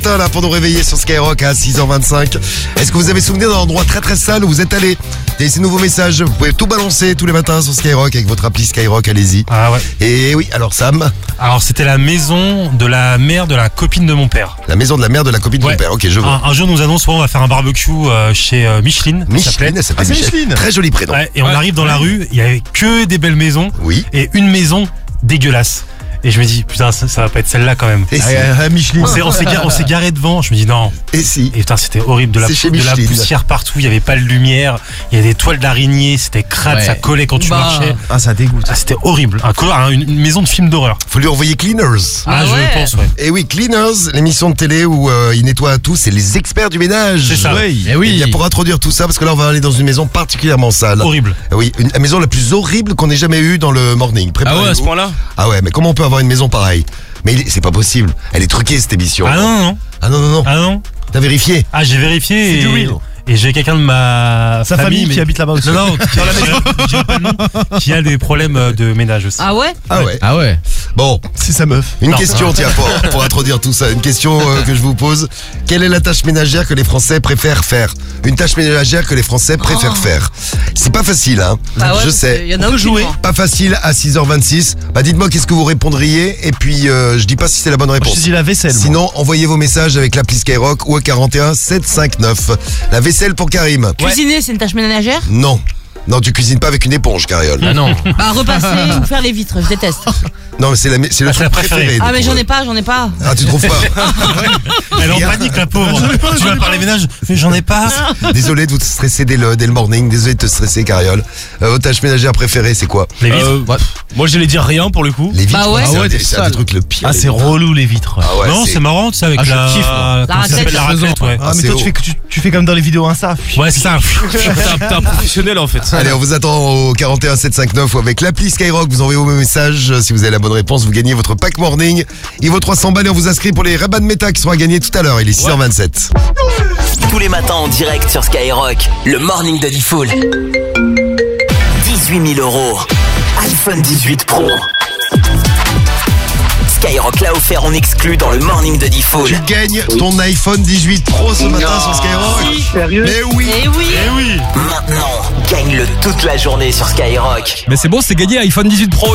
matin là pour nous réveiller sur Skyrock à 6h25. Est-ce que vous avez souvenir d'un endroit très très sale où vous êtes allé? Laissez nouveaux messages, vous pouvez tout balancer tous les matins sur Skyrock avec votre appli Skyrock, allez-y. Ah ouais. Et oui, alors Sam, Alors c'était la maison de la mère de la copine de mon père. la maison de la mère de la copine de Ouais. mon père, ok je vois. Un jour nous annonce on va faire un barbecue chez Micheline. ça s'appelait. Micheline, elle s'appelle c'est Micheline. Micheline. Très joli prénom. Ouais, et on arrive dans la rue, il y avait que des belles maisons Oui. et une maison dégueulasse. Et je me dis putain ça va pas être celle-là quand même. Et si, Micheline. On s'est garé devant, je me dis non. et si. Et putain c'était horrible, de la C'est chez la Micheline. poussière partout, il y avait pas de lumière, il y avait des toiles d'araignée, c'était crade, Ouais. ça collait quand tu marchais. Ah, ça dégoûte. Ah, c'était horrible, une maison de film d'horreur. Faut lui envoyer Cleaners. Ah, je pense, ouais. Et oui, Cleaners, l'émission de télé où ils nettoient tout, c'est les experts du ménage. C'est ça. Oui. Et bien pour introduire tout ça, parce que là on va aller dans une maison particulièrement sale. Horrible. Oui, la maison la plus horrible qu'on ait jamais eue dans le morning. Ah Préparez-vous. ouais, à ce point-là? Ah ouais, mais comment on peut avoir une maison pareille? Mais c'est pas possible. Elle est truquée cette émission. Ah non. Ah non. Ah non. T'as vérifié? Ah, j'ai vérifié. C'est du et- real. Et j'ai quelqu'un de ma Sa famille mais- qui habite là-bas aussi. Non, j'ai pas de nom, qui a des problèmes de ménage aussi. Ah ouais? Ah ouais. Ah ouais. Bon, C'est sa meuf. une Non. question, tiens, pour introduire tout ça. Une question que je vous pose. Quelle est la tâche ménagère que les Français préfèrent faire? Une tâche ménagère que les Français préfèrent faire. C'est pas facile, hein. Ah ouais, Je parce sais. qu'il y en a On peut aucune, jouer. moi. Pas facile à 6h26. Bah dites-moi qu'est-ce que vous répondriez et puis je dis pas si c'est la bonne Je réponse. te dis la vaisselle. moi. Sinon, envoyez vos messages avec l'appli Skyrock ou à 41 759. La vaisselle pour Karim. Cuisiner, c'est une tâche ménagère? Non. Non, tu cuisines pas avec une éponge, Cariole. Ah non. Bah, repasser ou faire les vitres, je déteste. Non, mais c'est le c'est truc la préféré. préférée. Ah, mais j'en ai pas. Ah, tu trouves pas? Elle est en panique, la pauvre. Tu vas parler ménage, mais j'en ai pas. Désolé de vous stresser dès le morning. Désolé de te stresser, Cariole. Votre tâche ménagère préférée, c'est quoi? Les vitres. Moi, j'allais dire rien pour le coup. Les vitres. Bah ouais. c'est Ah ouais, un des- t'es c'est un des sale. trucs le pire. Ah, les c'est vitres. relou les vitres. Ah ouais, Non, c'est marrant, tu sais, avec Ah, je la. kiffe, comment ça raclette. s'appelle, la raclette, ouais. Ah, mais c'est toi, haut. tu fais comme dans les vidéos Insta. Ouais, c'est ça. T'es un professionnel en fait. Allez, on vous attend au 41 759 ou avec l'appli Skyrock. Vous envoyez vos messages. Si vous avez la bonne réponse, vous gagnez votre pack morning. Et vos 300 balles et on vous inscrit pour les Rabat de Méta qui seront à gagner tout à l'heure. Il est 6h27. Tous les matins en direct sur Skyrock, le morning de Diffoul. 18 000 €. iPhone 18 Pro. Skyrock l'a offert en exclu dans le morning de Diffoul. Tu gagnes ton iPhone 18 Pro ce matin sur Skyrock. Sérieux? Mais oui. Eh oui! Eh oui. Maintenant, gagne-le toute la journée sur Skyrock. Mais c'est bon, c'est gagné iPhone 18 Pro.